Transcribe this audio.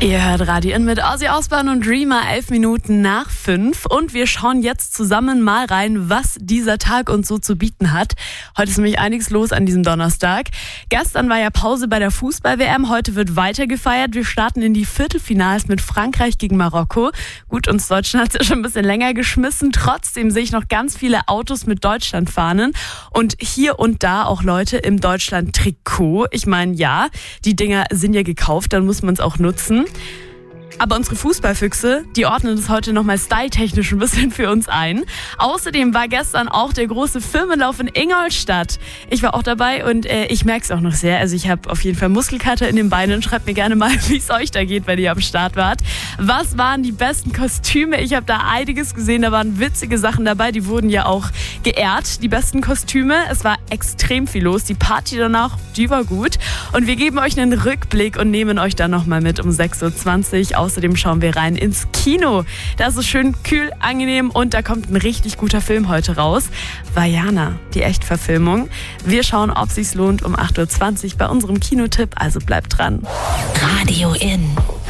Ihr hört Radio In mit Ozzy Osbourne und Dreamer, 11 Minuten nach 5. Und wir schauen jetzt zusammen mal rein, was dieser Tag uns so zu bieten hat. Heute ist nämlich einiges los an diesem Donnerstag. Gestern war ja Pause bei der Fußball-WM. Heute wird weiter gefeiert. Wir starten in die Viertelfinals mit Frankreich gegen Marokko. Gut, uns Deutschland hat es ja schon ein bisschen länger geschmissen. Trotzdem sehe ich noch ganz viele Autos mit Deutschlandfahnen. Und hier und da auch Leute im Deutschland-Trikot. Ich meine, ja, die Dinger sind ja gekauft, dann muss man es auch nutzen. Aber unsere Fußballfüchse, die ordnen das heute nochmal styletechnisch ein bisschen für uns ein. Außerdem war gestern auch der große Firmenlauf in Ingolstadt. Ich war auch dabei und ich merke es auch noch sehr. Also ich habe auf jeden Fall Muskelkater in den Beinen. Schreibt mir gerne mal, wie es euch da geht, wenn ihr am Start wart. Was waren die besten Kostüme? Ich habe da einiges gesehen. Da waren witzige Sachen dabei. Die wurden ja auch geehrt, die besten Kostüme. Es war extrem viel los. Die Party danach, die war gut. Und wir geben euch einen Rückblick und nehmen euch dann nochmal mit um 6.20 Uhr. Außerdem schauen wir rein ins Kino. Da ist es schön kühl, angenehm und da kommt ein richtig guter Film heute raus. Vaiana, die Echtverfilmung. Wir schauen, ob es sich lohnt um 8.20 Uhr bei unserem Kinotipp. Also bleibt dran. Radio In.